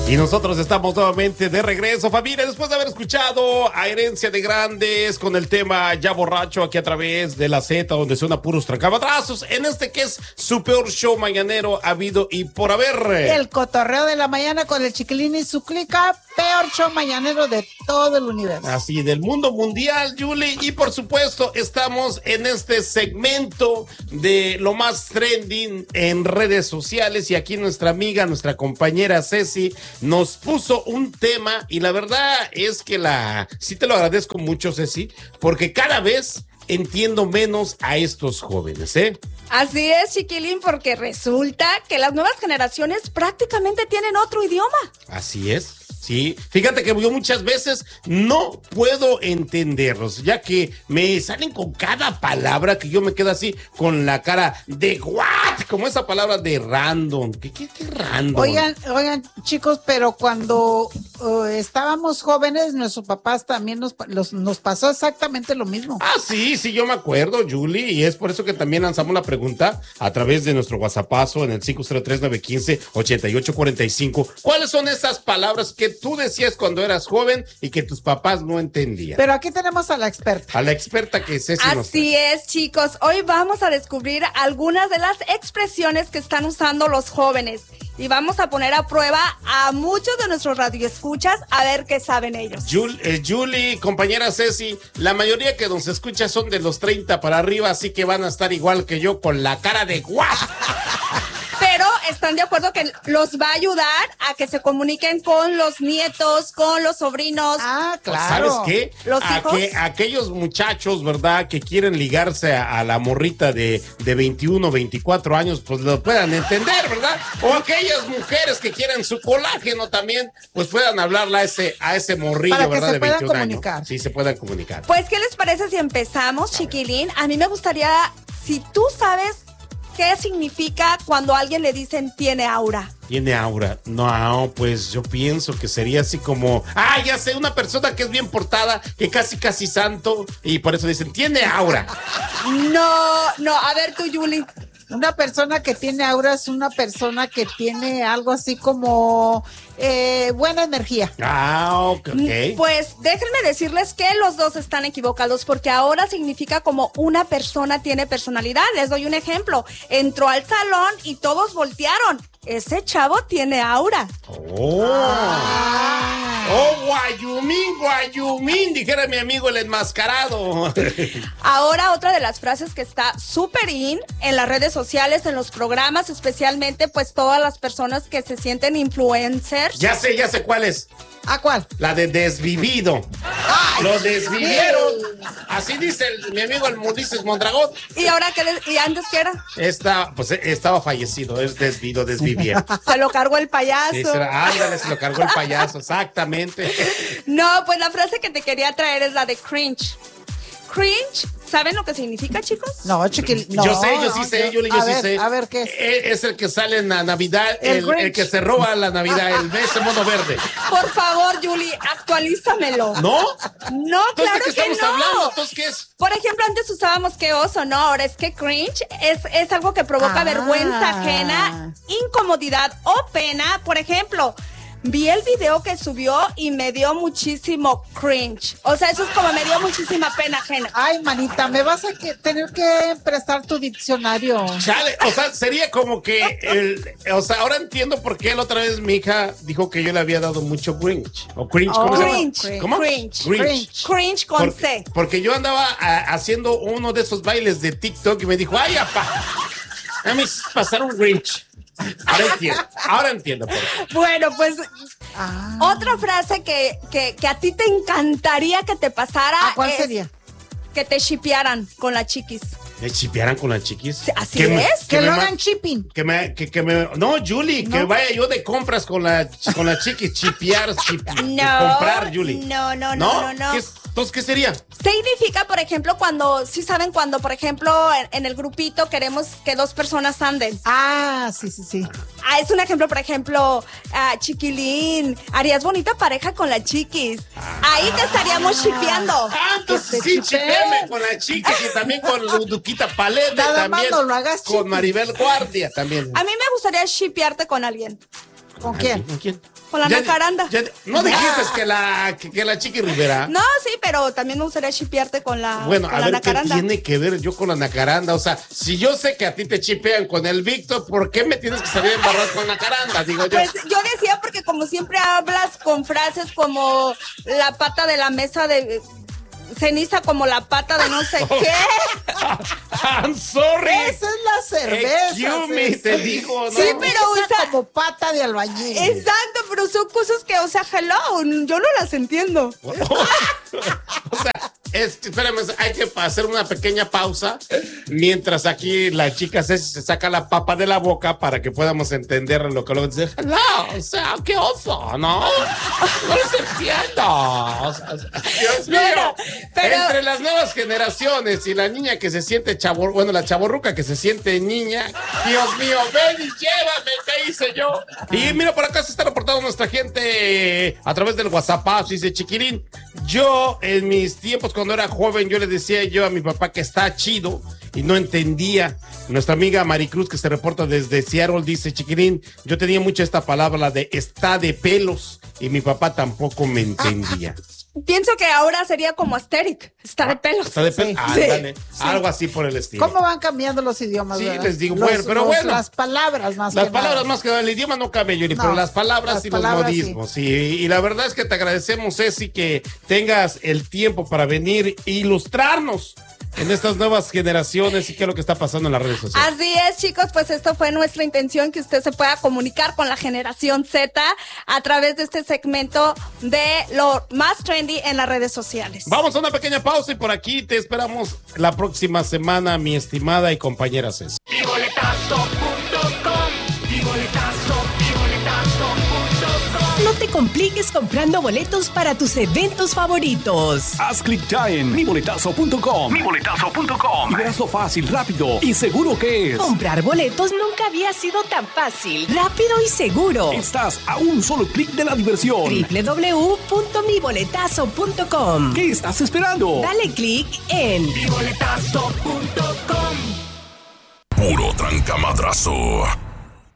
Y nosotros estamos nuevamente de regreso, familia, después de haber escuchado a Herencia de Grandes con el tema Ya Borracho aquí a través de la Z, donde suena puros trancabrazos, en este que es su peor show mañanero habido y por haber. El cotorreo de la mañana con el Chiquilín y su clica, peor show mañanero de todo el universo. Así, del mundo mundial, Julie, y por supuesto estamos en este segmento de lo más trending en redes sociales y aquí nuestra amiga, nuestra compañera Ceci nos puso un tema y la verdad es que sí te lo agradezco mucho, Ceci, porque cada vez entiendo menos a estos jóvenes, ¿eh? Así es, Chiquilín, porque resulta que las nuevas generaciones prácticamente tienen otro idioma. Así es. Sí, fíjate que yo muchas veces no puedo entenderlos, ya que me salen con cada palabra que yo me quedo así con la cara de what, como esa palabra de random. ¿Qué random? Oigan, chicos, pero cuando estábamos jóvenes, nuestros papás también nos pasó exactamente lo mismo. Ah, sí, yo me acuerdo, Julie, y es por eso que también lanzamos la pregunta a través de nuestro WhatsAppazo en el 503-915-8845. ¿Cuáles son esas palabras que tú decías cuando eras joven y que tus papás no entendían? Pero aquí tenemos a la experta. A la experta que es Ceci. Así es, chicos. Hoy vamos a descubrir algunas de las expresiones que están usando los jóvenes y vamos a poner a prueba a muchos de nuestros radioescuchas a ver qué saben ellos. Julie, compañera Ceci, la mayoría que nos escucha son de los 30 para arriba, así que van a estar igual que yo con la cara de guau. Pero están de acuerdo que los va a ayudar a que se comuniquen con los nietos, con los sobrinos. Ah, claro. ¿Sabes qué? Los hijos. Aquellos muchachos, ¿verdad? Que quieren ligarse a la morrita de 21, 24 años, pues lo puedan entender, ¿verdad? O aquellas mujeres que quieren su colágeno también, pues puedan hablarle a ese morrillo, para que ¿verdad? se De puedan 21 comunicar. años. Sí, se puedan comunicar. Pues, ¿qué les parece si empezamos, Chiquilín? A mí me gustaría, si tú sabes qué significa cuando a alguien le dicen tiene aura. Tiene aura. No, pues yo pienso que sería así como, ya sé, una persona que es bien portada, que casi santo, y por eso dicen, tiene aura. No, a ver tú, Julie. Una persona que tiene aura es una persona que tiene algo así como buena energía. Ok. Pues déjenme decirles que los dos están equivocados porque ahora significa como una persona tiene personalidad. Les doy un ejemplo. Entró al salón y todos voltearon. Ese chavo tiene aura. Guayumín, dijera mi amigo el enmascarado. Ahora otra de las frases que está súper in en las redes sociales, en los programas, especialmente pues todas las personas que se sienten influencers. Ya sé cuál es. ¿A cuál? La de desvivido. Lo desvivieron. Así dice mi amigo el Ulises Mondragón. ¿Y ahora y antes qué era? Estaba fallecido, es desvivía. Se lo cargó el payaso. Sí, se lo cargó el payaso, exactamente. No, pues la frase que te quería traer es la de cringe. Cringe, ¿saben lo que significa, chicos? No, Chiquilín, no. Yo sí sé, Julie, yo sí sé. A ver, ¿qué es? Es el que sale en la Navidad, el que se roba la Navidad, ese mono verde. Por favor, Julie, actualízamelo. ¿No? No, claro ¿de qué que estamos no. hablando? Entonces, ¿qué es? Por ejemplo, antes usábamos que oso, ¿no? Ahora es que cringe es algo que provoca vergüenza ajena, incomodidad o pena. Por ejemplo, vi el video que subió y me dio muchísimo cringe. O sea, eso es como me dio muchísima pena ajena. Ay, manita, me vas a tener que prestar tu diccionario. Chale, o sea, sería como que ahora entiendo por qué la otra vez mi hija dijo que yo le había dado mucho cringe. O cringe, ¿cómo se llama? ¿Cómo? Cringe con C. Porque yo andaba haciendo uno de esos bailes de TikTok y me dijo, ay, apá, a mí pasaron cringe. Ahora entiendo por qué. Bueno, pues otra frase que a ti te encantaría que te pasara. ¿Cuál sería? Que te shipearan con la chiquis. ¿Me chipearan con las chiquis? Así es. Que lo hagan shipping. No, Julie, que vaya yo de compras con la chiquis, comprar, Julie. No. Entonces, ¿qué sería? Significa, por ejemplo, cuando, por ejemplo, en el grupito queremos que dos personas anden. Sí. Es un ejemplo, por ejemplo, Chiquilín, harías bonita pareja con la chiquis. Ahí te estaríamos shipeando. Entonces sí, chipeame con la chiquis y también con Duquita Paleta. Nada también más no lo hagas con Maribel Guardia también. A mí me gustaría shipearte con alguien. ¿Con quién? ¿Con quién? con la Nacaranda. ¿No dijiste que la Chiqui Rivera? No, sí, pero también me gustaría chipearte con la Bueno, con a la ver, Nacaranda. ¿qué tiene que ver yo con la Nacaranda? O sea, si yo sé que a ti te chipean con el Víctor, ¿por qué me tienes que salir a embarrar con la Nacaranda? Digo yo. Pues yo decía porque como siempre hablas con frases como la pata de la mesa de ceniza, como la pata de no sé qué. I'm sorry. Esa es la cerveza. Excuse me, te digo, ¿no? Sí, pero usa como pata de albañil. Exacto, pero son cosas que, o sea, hello, yo no las entiendo. O sea, espérame, hay que hacer una pequeña pausa mientras aquí la chica Ceci se saca la papa de la boca para que podamos entender lo que luego dice. Hello, o sea, qué oso, ¿no? No los entiendo. O sea, Dios mío. Pero entre las nuevas generaciones y la niña que se siente la chavorruca que se siente niña, Dios mío, ven y llévame, ¿qué hice yo? Y mira, por acá se está reportando nuestra gente a través del WhatsApp, dice Chiquirín, yo en mis tiempos cuando era joven, yo le decía yo a mi papá que está chido y no entendía. Nuestra amiga Maricruz, que se reporta desde Seattle, dice, Chiquirín, yo tenía mucho esta palabra, la de está de pelos, y mi papá tampoco me entendía. pienso que ahora sería como Asterix, está de pelos. Está de pelos, ándale, algo así por el estilo. ¿Cómo van cambiando los idiomas? Sí, ¿verdad? les digo, bueno. Las palabras más que nada. Las palabras más que nada, el idioma no cambia, Yuri, pero las palabras y los modismos, sí. Y la verdad es que te agradecemos, Ceci, que tengas el tiempo para venir e ilustrarnos en estas nuevas generaciones y qué es lo que está pasando en las redes sociales. Así es, chicos, pues esto fue nuestra intención, que usted se pueda comunicar con la generación Z a través de este segmento de lo más trendy en las redes sociales. Vamos a una pequeña pausa y por aquí te esperamos la próxima semana, mi estimada y compañera Ceci. No te compliques comprando boletos para tus eventos favoritos. Haz clic ya en miboletazo.com. Y verás lo fácil, rápido y seguro que es. Comprar boletos nunca había sido tan fácil, rápido y seguro. Estás a un solo clic de la diversión. www.miboletazo.com. ¿Qué estás esperando? Dale clic en miboletazo.com. Puro trancamadrazo.